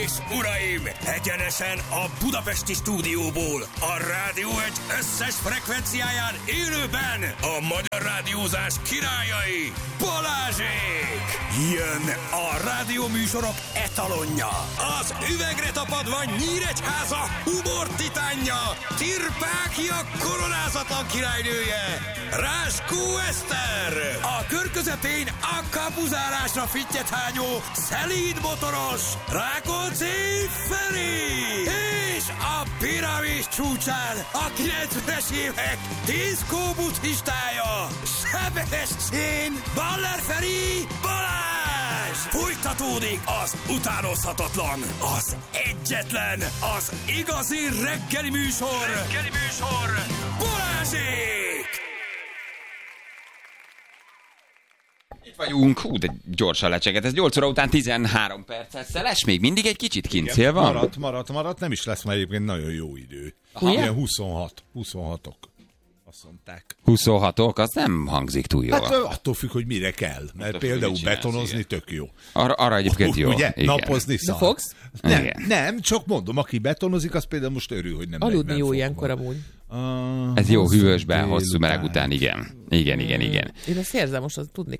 és uraim, egyenesen a budapesti stúdióból, a Rádió Egy összes frekvenciáján élőben a magyar rádiózás királyai, Balázsék! Jön a rádióműsorok etalonja, az üvegre tapadva Nyíregyháza humor titánja, Tirpákia koronázatlan királynője, Ráskó Eszter! A kör közepén a kapuzárásra fittyethányó, szelíd motoros Rákóczi Feri! És a piramis csúcsán a 90-es évek diszkó buddhistája, Sebestyén Baller Feri Balázs! Folytatódik az utánozhatatlan, az egyetlen, az igazi reggeli műsor, Balázsék! Itt vagyunk, de gyorsan lecseget. Ez 8 óra után 13 perccel. Szeles még mindig egy kicsit kint szél van? Maradt, nem is lesz már egyébként nagyon jó idő. Ilyen 26-ok. Azt mondták. 26-ok, az nem hangzik túl jól. Hát attól függ, hogy mire kell. Mert attól például betonozni tök jó. Arra egyébként jó. Ugye? Igen. Napozni szar. De fogsz? Nem, csak mondom, aki betonozik, az például most örül, hogy nem. Aludni jó ilyenkor amúgy. Ez jó hűvösben, hosszú meleg után, igen. Igen. Én ezt érzem, most az tudnék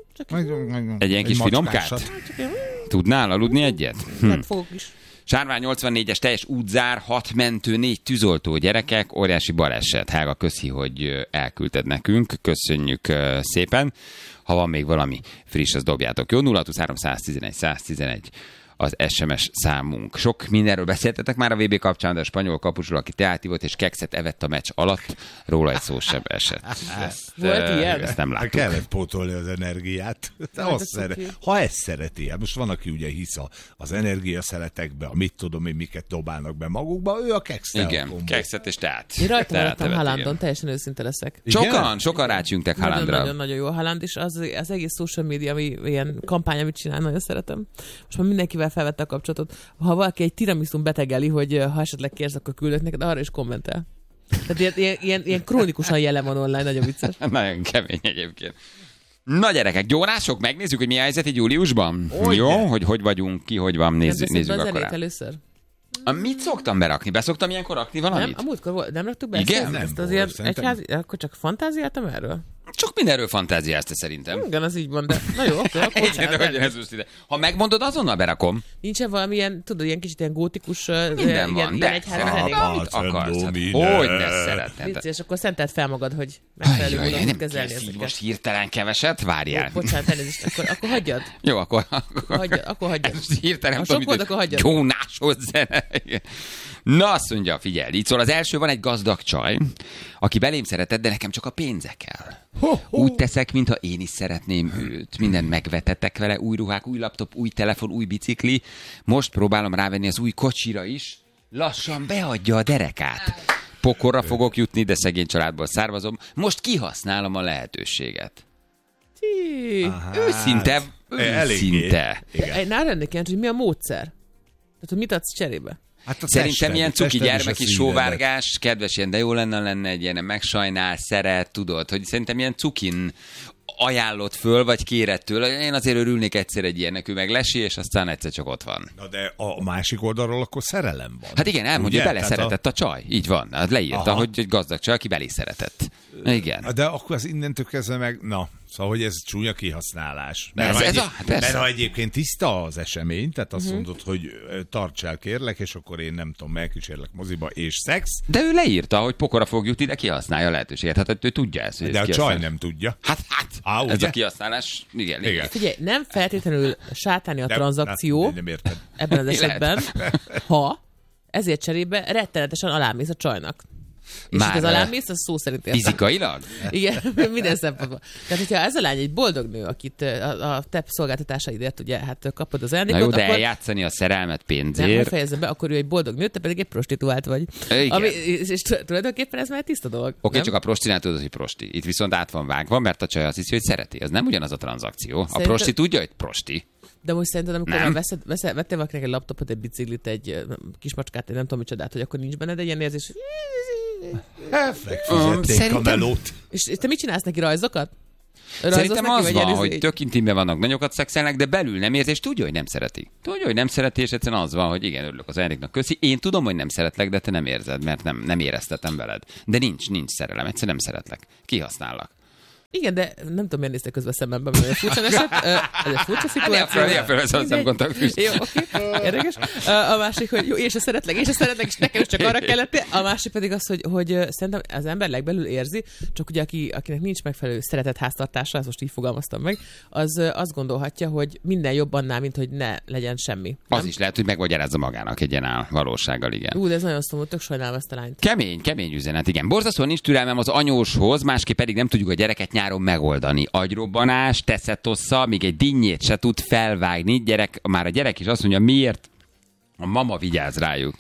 egy ilyen kis finomkát? Tudnál aludni egyet? Hát fogok is. Sárvány 84-es teljes útzár, 6 mentő, 4 tűzoltó gyerekek, óriási baleset. Hága, köszi, hogy elküldted nekünk, köszönjük szépen. Ha van még valami friss, az dobjátok. Jó, 023 111 111 az SMS számunk. Sok mindenről beszéltetek már a VB kapcsán, de a spanyol kapusról, aki teát ivott és kekszet evett a meccs alatt, róla egy szó sem esett. Volt ilyen? Ezt nem láttuk. Kellett pótolni az energiát. Ha ezt szereti, hát most van, aki ugye hisz az energiaszeletekbe, a mit tudom én, miket dobálnak be magukba, ő a kekszet. Igen, kekszet és teát. Én rajta maradtam Haalandon, teljesen őszinte leszek. Sokan rácsüngtek Haalandra. Nagyon jó Haaland, és az egész social media, ami ilyen kampány, amit csinál, nagyon szeretem. Most már mindenkivel felvette a kapcsolatot. Ha valaki egy tiramisun betegeli, hogy ha esetleg kérsz, akkor küldök neked, arra is kommentel. Tehát ilyen krónikusan jelen van online, nagyon vicces. Nagyon kemény egyébként. Na gyerekek, gyónások, megnézzük, hogy mi a helyzet így júliusban? Jó, hogy vagyunk, ki, hogy van, nézzük akkor. Először. Mit szoktam berakni? Beszoktam ilyenkor rakni valamit? Nem, a múltkor volt, nem raktuk be? Igen? Nem, ezt azért egyházi, akkor csak fantáziáltam erről? Csak mindenről fantáziázta szerintem. Igen, az így van, de na jó, akkor ha megmondod, azonnal berakom. Nincsen valamilyen, tudod, ilyen kicsit ilyen gótikus, minden van, de amit akarsz. Hogy ne szeretnéd. És akkor szenteld fel magad, hogy megfelelő módon kezelni ezeket. Most hirtelen keveset, várjál. Bocsánat, elnézést, akkor hagyjad. Jó, akkor hagyjad. Hirtelen nem tudom, hogy gyónáshoz zene. Na, azt mondja, figyelj, így szól, az első, van egy gazdag csaj, aki belém szeretett, de nekem csak a pénze kell. Úgy teszek, mintha én is szeretném őt. Mindent megvetettek vele, új ruhák, új laptop, új telefon, új bicikli. Most próbálom rávenni az új kocsira is. Lassan beadja a derekát. Pokorra fogok jutni, de szegény családból származom. Most kihasználom a lehetőséget. Őszinte. Nál lennék kíváncsi, hogy mi a módszer? Tehát, hogy mit adsz cserébe? Hát szerintem ilyen cuki gyermeki sóvárgás, kedves ilyen, de jó lenne egy ilyen, megsajnál, szeret, tudod, hogy szerintem ilyen cukin ajánlott föl, vagy kéred tőle. Én azért örülnék egyszer egy ilyennek, ő meg lesi, és aztán egyszer csak ott van. Na de a másik oldalról akkor szerelem van. Hát igen, elmondja, hogy beleszeretett a csaj. Így van. Hát leírta, hogy egy gazdag csaj, aki belé szeretett. Igen. De akkor az innentől kezdve meg, szóval, hogy ez csúnya kihasználás. Mert ha egyébként tiszta az esemény, tehát azt mondod, hogy tarts el, kérlek, és akkor én nem tudom, megkísérlek moziba, és szex. De ő leírta, hogy pokorra fog jutni, de kihasználja a lehetőséget. Hát ő tudja ezt. De a csaj nem tudja. Ez a kihasználás, igen. Figyelj, nem feltétlenül sátáni a tranzakció ebben az esetben, ha ezért cserébe rettenetesen alámész a csajnak. És itt az alámész, az szó szerint értem. Fizikailag? Igen, minden szempontból. Tehát, hogyha ez a lány egy boldog nő, akit a te szolgáltatásaidért ugye, hát kapod az ajándékot, na jó, de akkor eljátszani a szerelmet pénzért. Nem fejezze be, akkor ő egy boldog nő, te pedig egy prostituált vagy. És tulajdonképpen ez már egy tiszta dolog. Oké, csak a prostinál tudod, hogy prosti. Itt viszont át van vágva, mert a csaj azt hiszi, hogy szereti. Ez nem ugyanaz a tranzakció. A prosti tudja, hogy prosti. De most szerinted, amikor vettél valakinek egy laptopot, egy biciklit, egy kismacskát, egy nem tudom micsodát, hogy akkor nincs benned egy ilyen érzés, megfizették a melót. És te mit csinálsz neki, rajzokat? Szerintem az van, hogy tök intimben vannak, nagyokat szexelnek, de belül nem érzi, és tudja, hogy nem szereti. Tudja, hogy nem szereti, és egyszerűen az van, hogy igen, örülök az Enriknak, köszi. Én tudom, hogy nem szeretlek, de te nem érzed, mert nem éreztetem veled. De nincs szerelem, egyszerűen nem szeretlek. Kihasznállak. Igen, de nem tudom, miért néztek közben szemembe, mert olyan furcsa eset. Ez egy furcsa szituáció. A szemkontaktus. Jó, oké. Érdekes. A másik, hogy jó, én se szeretlek, és nekem is csak arra kellett. A másik pedig az, hogy szerintem az ember legbelül érzi, csak ugye akinek nincs megfelelő szeretett háztartása, ezt most így fogalmaztam meg, az azt gondolhatja, hogy minden jobb annál, mint hogy ne legyen semmi. Nem? Az is lehet, hogy megmagyarázza magának egy ilyen valósággal, igen. De ez nagyon szomorú, tök sajnálom ezt a lányt. Kemény üzenet, igen. Borzasztóan nincs türelmem az anyóshoz, másképp pedig nem tudjuk a gyereket nyáron megoldani. Agyrobbanás, teszetossza, még egy dinnyét se tud felvágni. Már a gyerek is azt mondja, miért a mama vigyáz rájuk.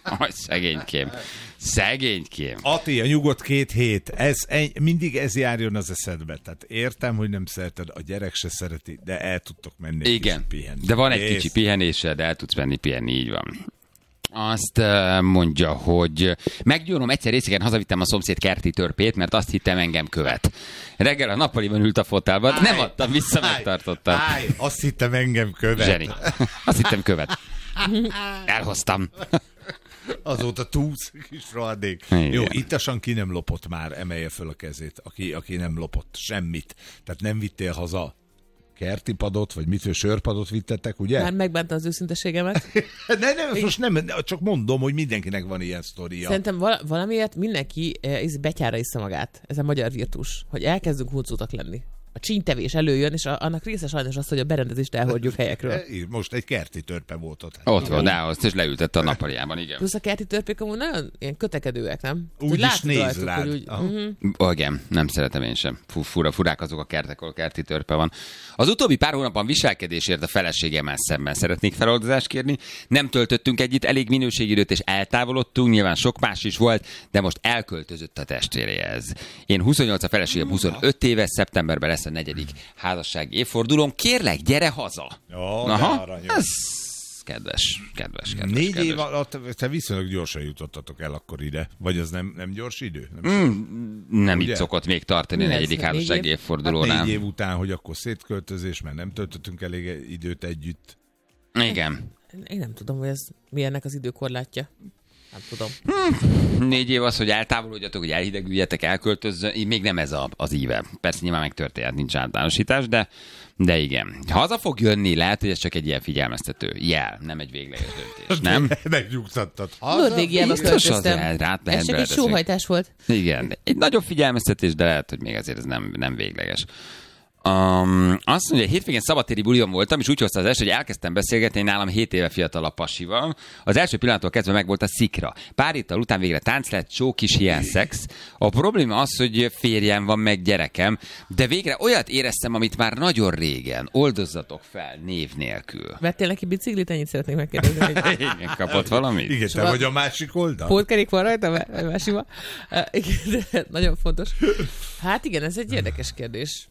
Szegénykém. Ati, a nyugodt 2 hét. Mindig ez járjon az eszedbe. Tehát értem, hogy nem szereted, a gyerek se szereti, de el tudtok menni. Igen, pihenni. De van egy kicsi pihenésed, de el tudsz menni pihenni, így van. Azt mondja, hogy meggyónom, egyszer részegen hazavittem a szomszéd kerti törpét, mert azt hittem, engem követ. Reggel a nappaliban ült a fotelban, nem adtam vissza, megtartottam. Azt hittem, engem követ. Zseni. Azt hittem, követ. Elhoztam. Azóta túlsz, kis rohadék. Jó, ittasan ki nem lopott már, emelje föl a kezét, aki nem lopott semmit. Tehát nem vittél haza kertipadot, vagy mitől sörpadot vittetek, ugye? Már megbánta az őszinteségemet. Most nem, csak mondom, hogy mindenkinek van ilyen sztoria. Szerintem valamiért mindenki betyára iszza magát. Ez a magyar virtus, hogy elkezdünk huncótak lenni. A csínytevés előjön, és annak része sajnos az, hogy a berendezést elhordjuk helyekről. Most egy kerti törpe volt ott. Ott van, de azt is leültette a nappaliában, igen. Plusz a kerti törpék amúgy nagyon ilyen kötekedőek, nem? Úgy is néz rád. Igen, nem szeretem én sem. Furák azok a kertek, ahol kerti törpe van. Az utóbbi pár hónapban viselkedésért a feleségemmel szemben szeretnék feloldozást kérni. Nem töltöttünk együtt elég minőségi időt, és eltávolodtunk. Nyilván sok más is volt, de most elköltözött a testvéréhez. Én 28, a feleségem 25 éves, szeptemberben lesz a 4. házassági évfordulón. Kérlek, gyere haza! Ez kedves. 4 év alatt te viszonylag gyorsan jutottatok el akkor ide. Vagy az nem gyors idő? Nem így szokott még tartani a 4. házassági évfordulónál. Hát 4 év után, hogy akkor szétköltözés, mert nem töltöttünk elég időt együtt. Igen. Én nem tudom, hogy ez mi ennek az időkorlátja. Nem tudom. 4 év az, hogy eltávolodjatok, hogy elhidegüljetek, elköltözzön, még nem ez az íve. Persze nyilván megtörtént, nincs általánosítás, de igen. Ha haza fog jönni, lehet, hogy ez csak egy ilyen figyelmeztető jel, nem egy végleges döntés, nem? Megnyugtattad. Norvégiába költöztem. Ez csak egy sóhajtás volt. Igen, egy nagyobb figyelmeztetés, de lehet, hogy még azért ez nem végleges. Azt mondja, hétvégén szabadtéri bulion voltam, és úgy hozta az hogy elkezdtem beszélgetni nálam 7 éve fiatalabb pasival. Az első pillanattól kezdve meg volt a szikra. Pár héttel után végre tánc lett, csók is, ilyen szex. A probléma az, hogy férjem van, meg gyerekem, de végre olyat éreztem, amit már nagyon régen. Oldozzatok fel név nélkül. Vettél neki biciklit? Ennyit szeretnék megkérdezni. Igen, kapott valamit? Igen, te vagy a másik oldal? Pótkerék van rajta, másikban. Igen, nagyon fontos. Hát igen, ez egy érdekes kérdés.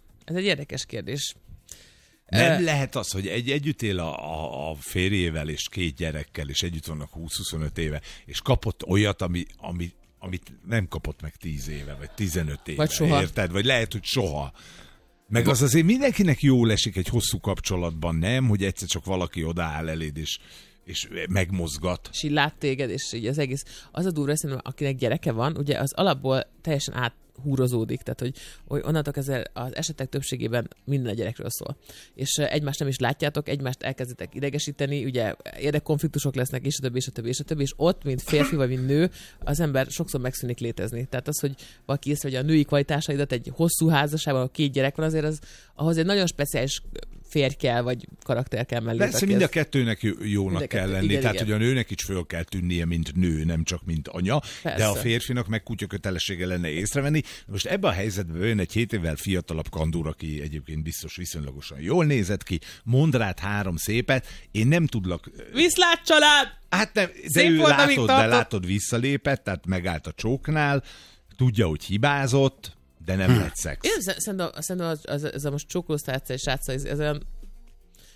Nem lehet az, hogy együtt él a férjével és 2 gyerekkel, és együtt vannak 20-25 éve, és kapott olyat, amit nem kapott meg 10 éve, vagy 15 éve. Vagy soha. Érted? Vagy lehet, hogy soha. Meg az azért mindenkinek jól esik egy hosszú kapcsolatban, nem? Hogy egyszer csak valaki odaáll eléd, és megmozgat. És így lát téged, és így az egész. Az a durva, szerintem, akinek gyereke van, ugye az alapból teljesen áthúrozódik, tehát hogy onnantól kezdve az esetek többségében minden a gyerekről szól. És egymást nem is látjátok, egymást elkezditek idegesíteni, ugye érdekkonfliktusok lesznek, és a többi, és ott, mint férfi vagy mint nő, az ember sokszor megszűnik létezni. Tehát az, hogy valaki észre, hogy a női kvalitásaidat egy hosszú házasságban, ahol 2 gyerek van, azért ahhoz egy nagyon speciális férj kell, vagy karakter kell mellé. Persze mind a kettőnek jónak kell lenni, igen, tehát hogy a nőnek is föl kell tűnnie, mint nő, nem csak mint anya, persze. De a férfinak meg kutya kötelessége lenne észrevenni. Most ebben a helyzetben jön egy 7 évvel fiatalabb kandúr, aki egyébként biztos viszonylagosan jól nézett ki, mond rád 3 szépet, én nem tudlak... Viszlát család! Hát nem, de ő látod visszalépett, tehát megállt a csóknál, tudja, hogy hibázott, de nem lett szex. Én szerintem ez a most csókolóztárca és srácsa, ez olyan...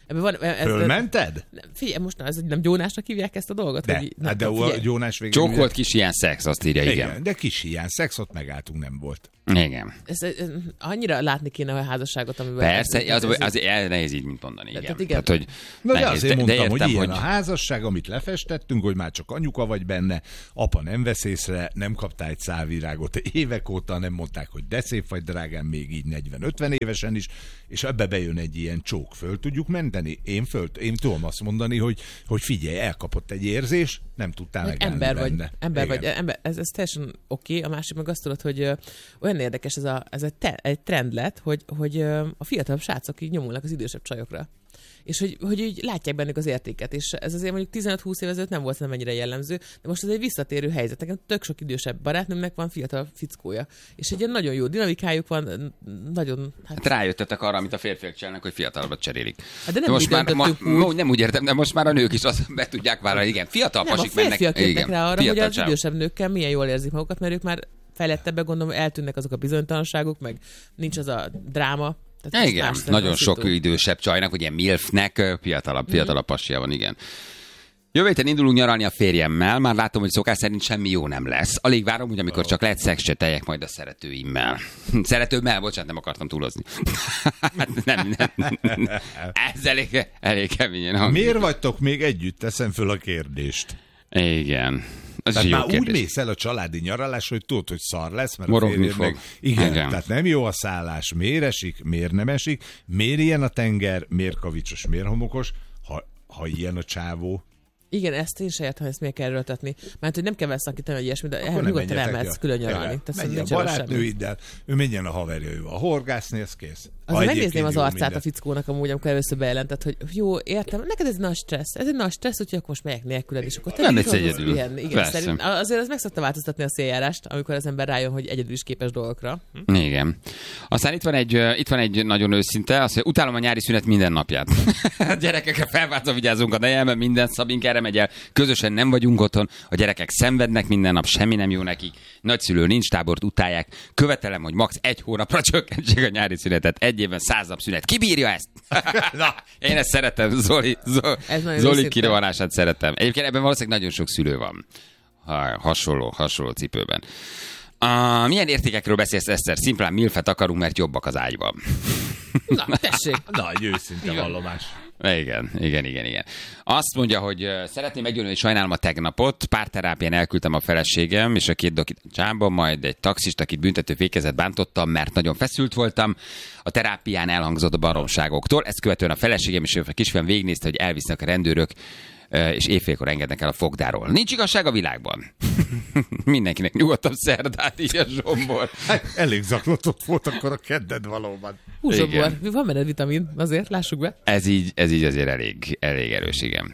Fölmented? Figyelj, most nem gyónásnak hívják ezt a dolgot? De, hogy, de a gyónás végül... Csók volt, kis hiány szex, azt írja, igen. De kis hiány szex, ott megálltunk, nem volt. Igen. Ez annyira látni kéne a házasságot, amiben... Persze, az nehéz így, mint mondani, igen. Tehát, hogy de azért mondtam, hogy ilyen a házasság, amit lefestettünk, hogy már csak anyuka vagy benne, apa nem vesz észre, nem kaptál egy szálvirágot évek óta, nem mondták, hogy de szép vagy, drágám, még így 40-50 évesen is, és ebbe bejön egy ilyen csók, föl tudjuk menteni? Én tudom azt mondani, hogy figyelj, elkapott egy érzés, nem tudtál megállni ember vagy, ez teljesen oké. A másik meg azt tudod, hogy olyan érdekes ez egy trend lett, hogy a fiatalabb srácok így nyomulnak az idősebb csajokra. És hogy így látják bennük az értéket. És ez azért mondjuk 15-20 év ezelőtt nem volt nem ennyire jellemző, de most ez egy visszatérő helyzet. Nekem tök sok idősebb barátnőmnek van fiatal fickója. És egy ilyen nagyon jó dinamikájuk van, nagyon... Hát rájöttetek arra, amit a férfiak csinálnak, hogy fiatalabbat cserélik. De nem most már nem úgy értem, de most már a nők is azt be tudják vállalni, igen, fiatal pasik mennek. Nem, a férfiak jöttek rá arra, hogy az idősebb nőkkel milyen jól érzik magukat, mert ők már fejlettebbek, gondolom, eltűnnek azok a bizonytalanságok, meg nincs az a dráma. Igen, nagyon sok idősebb csajnak, ugye milfnek fiatalabb passia van, igen. Jövő héten indulunk nyaralni a férjemmel, már látom, hogy szokás szerint semmi jó nem lesz. Alig várom, hogy amikor csak lehet szexcseteljek majd a szeretőimmel. Szeretőmmel, bocsánat, nem akartam túlozni. nem. Ez elég keményen. Miért vagytok még együtt? Teszem föl a kérdést. Igen. Tehát már úgy mész el a családi nyaralás, hogy tudod, hogy szar lesz, mert a férjed meg... Igen, tehát nem jó a szállás, miért esik, miért nem esik, miért ilyen a tenger, miért kavicsos, miért homokos, ha ilyen a csávó. Igen, ezt én se értem, ezt miért kell erőltetni. Mert hogy nem kell vele szakítani, hogy ilyesmi, de nyugodtan elmehetsz külön nyaralni. Menjen a barátnőiddel, ő menjen a haverjaival horgászni, ez kész. Azért megnézném az arcát a fickónak amúgy, amikor először bejelentett, hogy jó, értem, neked ez nagy stressz, úgyhogy akkor most megyek nélküled, és akkor nem egy egyedül. Igen, szerint, azért az meg szokta változtatni a széljárást, amikor az ember rájön, hogy egyedül is képes dolgokra. Igen. Aztán itt van egy nagyon őszinte, azt mondja, utálom a nyári szünet minden napját. Gyerekekre felváltva vigyázunk a nejelben, minden Szabink erre megy el, közösen nem vagyunk otthon, a gyerekek szenvednek minden nap, semmi nem jó nekik, nagyszülő nincs, tábort utálják, követelem, hogy max. 1 hónapra csökkentsék a nyári szünetet, 1 évben 100 nap szünet. Ki bírja ezt? Na, én ezt szeretem, Zoli kirovanását szeretem. Egyébként ebben valószínűleg nagyon sok szülő van. Hasonló cipőben. Milyen értékekről beszélsz, Eszter? Szimplán milfet akarunk, mert jobbak az ágyban. Na, tessék. Nagy őszinte vallomás. Igen. Azt mondja, hogy szeretném meggyőzni, hogy sajnálom a tegnapot. Párterápián elküldtem a feleségem és a 2 csába, majd egy taxist, akit büntető fékezet bántottam, mert nagyon feszült voltam. A terápián elhangzott a baromságoktól. Ezt követően a feleségem és a kisfiam végignézte, hogy elvisznek a rendőrök, és éjfélkor engednek el a fogdáról. Nincs igazság a világban. Mindenkinek nyugodtabb szerdát, így a Zsombor. Elég zaklatott volt akkor a kedded valóban. Zsombor, van benned vitamin, azért, lássuk be. Ez így azért elég erős, igen.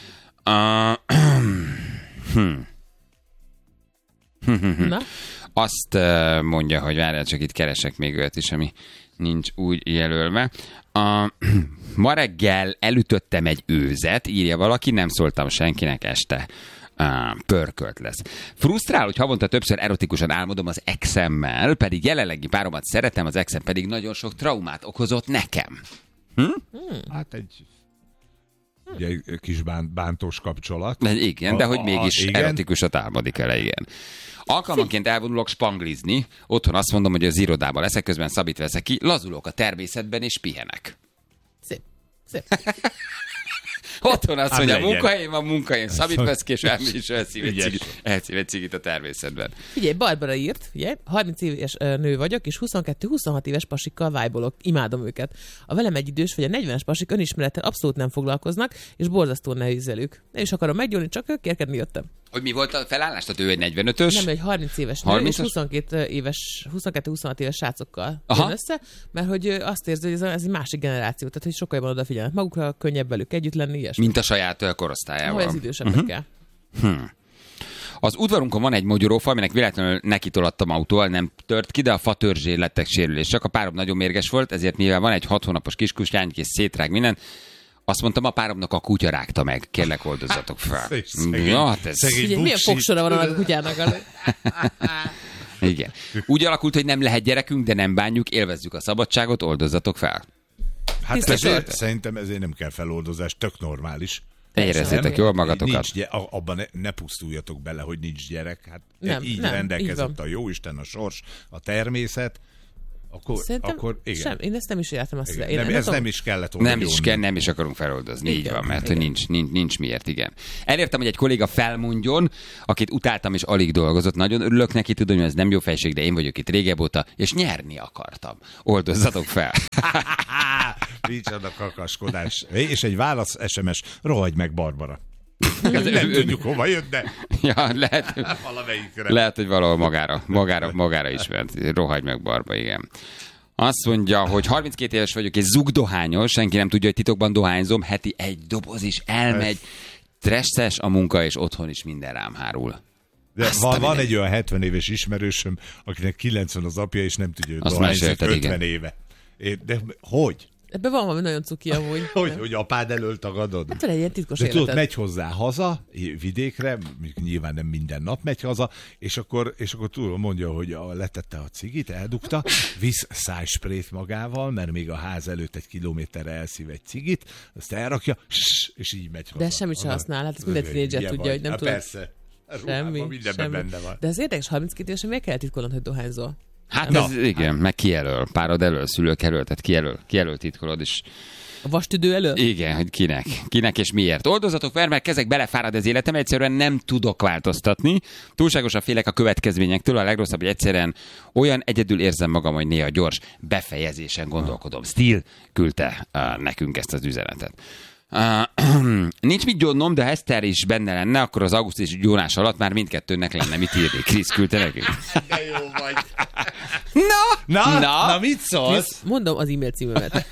Na? Azt mondja, hogy várjál, csak itt keresek még olyat is, ami nincs úgy jelölve. Ma reggel elütöttem egy őzet, írja valaki, nem szóltam senkinek este. Pörkölt lesz. Frusztrál, hogy havonta többször erotikusan álmodom az exemmel, pedig jelenlegi páromat szeretem, az exem pedig nagyon sok traumát okozott nekem. Hát egy kis bántós kapcsolat. Igen, de hogy mégis erotikusat álmodik el, igen. Alkalmanként elvonulok spanglizni, otthon azt mondom, hogy az irodában leszek, közben Szabit veszek ki, lazulok a természetben és pihenek. Szép. Otthon azt mondja, munkahelyén, Szabit vesz ki, és elmegy és elszív egy cigit a természetben. Figyelj, Barbara írt, 30 éves nő vagyok, és 22-26 éves pasikkal vájbolok. Imádom őket. A velem egy idős vagy a 40-es pasik önismerettel abszolút nem foglalkoznak, és borzasztó nehéz velük. Nem is akarom meggyóni, csak kérkedni jöttem. Hogy mi volt a felállás? Tehát ő egy 45-ös? Nem, egy 30 éves nő, és 22-26 éves srácokkal jön össze, mert hogy azt érzi, hogy ez egy másik generáció, tehát hogy sokkal jobban odafigyelnek magukra, könnyebb velük együtt lenni, ilyesmi. Mint a saját korosztályával. Ahol ez idősebbekkel. Az udvarunkon van egy mogyorófa, aminek véletlenül nekitolattam autóval, nem tört ki, de a fa törzsé lettek sérülés. Csak a párom nagyon mérges volt, ezért mivel van egy 6 hónapos kiskuskány, és szétrág minden, azt mondtam, a páromnak a kutya rágta meg. Kérlek, oldozzatok fel. Milyen fogsora van a kutyának? Igen. Úgy alakult, hogy nem lehet gyerekünk, de nem bánjuk, élvezzük a szabadságot, oldozzatok fel. Hát ezért, szerintem ezért nem kell feloldozás, tök normális. Érezzétek jól magatokat. Abban ne pusztuljatok bele, hogy nincs gyerek. Hát nem, rendelkezett így a jóisten, a sors, a természet. Akkor igen. Én ezt nem is értem. Nem is kellett volna. Nem is akarunk feloldozni, igen, így van, mert igen. Nincs miért, igen. Elértem, hogy egy kolléga felmondjon, akit utáltam és alig dolgozott. Nagyon örülök neki, tudom, hogy ez nem jó fejség, de én vagyok itt régebb óta, és nyerni akartam. Oldozzatok fel. Micsoda kakaskodás. És egy válasz SMS, rohagy meg Barbara. Nem tudjuk, hova jött, de ja, lehet, hogy valahol magára is ment. Rohagy meg Barba, igen. Azt mondja, hogy 32 éves vagyok, és zugdohányos, senki nem tudja, hogy titokban dohányzom, heti egy doboz is elmegy, stresszes a munka, és otthon is minden rám hárul. De van egy olyan 70 éves ismerősöm, akinek 90 az apja, és nem tudja, hogy dohányzik 50 igen. éve. De hogy? Ebben van valami nagyon cuki amúgy. Hogy apád elől tagadod? Hát egy ilyen titkos életed. Tudod, megy hozzá haza, vidékre, nyilván nem minden nap megy haza, és akkor tudod, mondja, hogy letette a cigit, eldugta, visz szájsprét magával, mert még a ház előtt 1 kilométerre elszív egy cigit, azt elrakja, és így megy haza. De semmit sem használ, hát ezt minden tínédzser tudja, hogy nem tud. Persze, semmi. Van. De az érdekes, 32 évesen miért kell titkolnod, hogy dohányzol? Hát ez igen, meg kijelöl. Párod elől, szülők elől, tehát kijelöl titkolod is. A vastüdő elől? Igen, hogy kinek és miért. Oldozatok fel, mert kezek belefárad az életem, egyszerűen nem tudok változtatni. Túlságosan félek a következményektől, a legrosszabb, hogy egyszerűen olyan egyedül érzem magam, hogy néha gyors befejezésen gondolkodom. Steel küldte nekünk ezt az üzenetet. Nincs mit gyónnom, de ha Eszter is benne lenne, akkor az augusztus gyónás alatt már mindkettőnek lenne mit írni. Krisz küldte nekünk. De jó vagy. Na, mit szólsz? Krisz, mondom az e-mail címemet.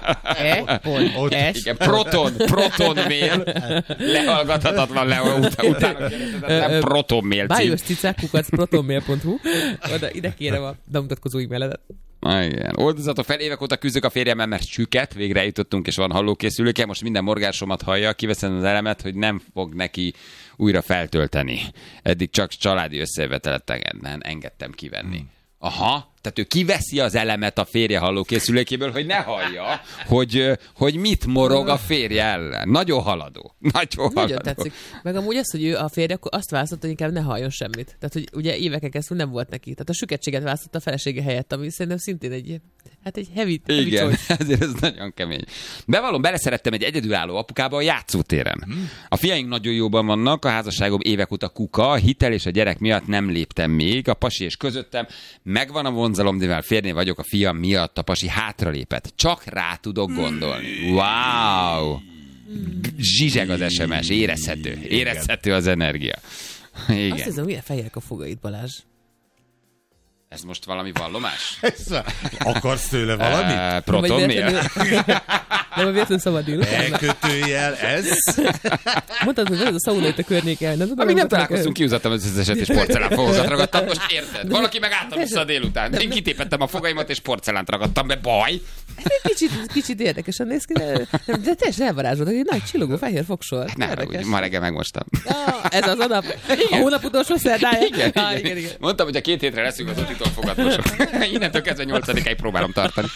Igen, protonmail. Lehallgathatatlan utána kérdezetetlen protonmail cím. bájoscicák@protonmail.hu. Ide kérem a bemutatkozó e-mailedet. Igen. Oldozatok fel, évek óta küzdök a férjemmel, mert süket, végre eljutottunk, és van hallókészüléke, most minden morgásomat hallja, kiveszem az elemet, hogy nem fog neki újra feltölteni. Eddig csak családi összejöveteleten engedtem kivenni. Aha, tehát ő kiveszi az elemet a férje hallókészülékéből, hogy ne hallja, hogy mit morog a férje ellen. Nagyon haladó. Nagyon tetszik. Meg amúgy az, hogy ő a férje azt választott, hogy inkább ne halljon semmit. Tehát, hogy ugye éveken keresztül nem volt neki. Tehát a süketséget választott a felesége helyett, ami szerintem szintén egy heavy igen, ezért ez nagyon kemény. Bevallom, beleszerettem egy egyedülálló apukába a játszótéren. A fiaink nagyon jóban vannak, a házasságom évek óta kuka, a hitel és a gyerek miatt nem léptem még, a pasi és közöttem megvan a vonzalom, de mivel férnél vagyok, a fiam miatt a pasi hátralépett. Csak rá tudok gondolni. Wow! Zsizseg az SMS, érezhető az energia. Igen. Azt hiszem, milyen fejek a fogaid, Balázs? Ez most valami vallomás? Akarsz tőle valamit? Protonmail? Nem a véletlenül szabad írni. Elkötőjel ez? Mondtad, hogy ez a szauna itt a környéken. Amíg nem találkoztunk, kiúzattam az összeset, és porcelánfogakat ragadtam. Most érted? Valaki meg álltam vissza a délután. Én kitépettem a fogaimat, és porcelánt ragadtam be. Baj! Ez egy kicsit érdekesen néz ki, de teljesen elvarázsoltak. Egy nagy csillogó fehér fogsor. Ma reggel megmostam. Ez az a nap. A hónap utolsó szerdája. Igen. Mondtam, hogy a 2 hétre leszünk az titolfogatosok. Innentől kezdve 8-ig próbálom tartani.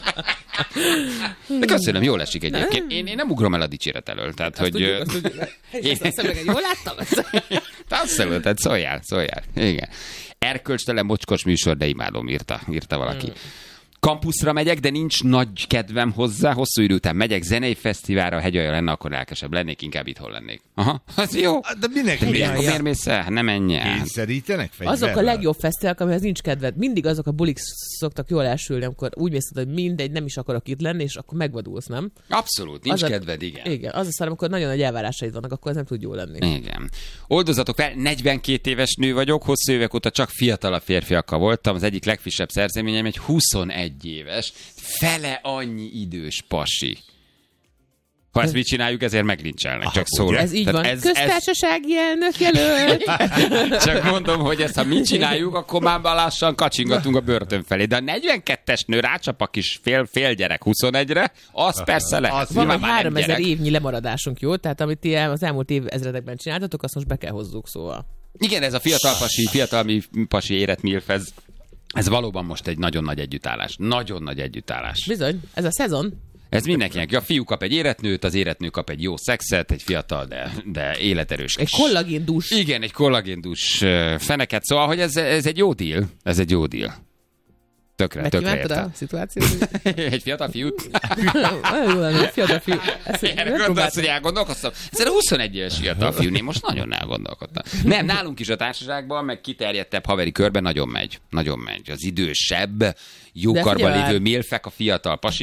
De köszönöm, jól esik egyébként. Én nem ugrom el a dicséret elől. Tehát, hogy... Jól láttam? Abszolút, tehát szóljál. Igen. Erkölcstelen mocskos műsor, de imádom, írta valaki. Kampuszra megyek, de nincs nagy kedvem hozzá. Hosszú idő után megyek zenei fesztiválra, ha hegyalja lenne, akkor lelkesebb lennék, inkább itthon lennék. Aha, az jó. De miért mész el? Nem menj el. Kényszerítenek fegyverrel? Azok a legjobb fesztiválok, amihez nincs kedved. Mindig azok a bulik szoktak jól elsülni, amikor úgy mész, hogy mindegy, nem is akarok itt lenni, és akkor megvadulsz, nem? Abszolút, nincs kedved, igen. Igen, az a szar, amikor nagyon nagy elvárásaid vannak, akkor ez nem tud jól lenni. Igen. Oldozatok fel, 42 éves nő vagyok, hosszú évek óta csak fiatalabb férfiakkal voltam. Az egyik legfrissebb szerzeményem egy 21 éves, fele annyi idős pasi. Ha ezt mit csináljuk, ezért meglincselnek, csak szólok. Ez így van. Köztársasági elnök jelölt. Csak mondom, hogy ezt ha mit csináljuk, akkor már lassan kacsingatunk a börtön felé. De a 42-es nő rácsap a kis fél gyerek 21-re, az persze lehet. Van vagy 3000 évnyi lemaradásunk, jó? Tehát amit ti az elmúlt évezredekben csináltatok, azt most be kell hozzuk, szóval. Igen, ez a fiatal pasi érett milf, ez valóban most egy nagyon nagy együttállás. Nagyon nagy együttállás. Bizony, ez a szezon. Ez mindenkinek. A fiú kap egy életnőt, az életnő kap egy jó szexet, egy fiatal, de életerős. Egy kollagéndús. Igen, egy kollagéndús feneket. Szóval, hogy ez egy jó deal. Ez egy jó deal. Tökre értem. A szituációt? Egy fiatal fiú? Jó lenne, egy fiatal fiú. Erre gondolsz, hogy elgondolkoztam? Ez a 21 éves fiatal fiú, én most nagyon elgondolkodtam. Nem, nálunk is a társaságban, meg kiterjedtebb haveri körben nagyon megy. Nagyon megy. Az idősebb, jókarban lévő milfek, a fiatal pasi.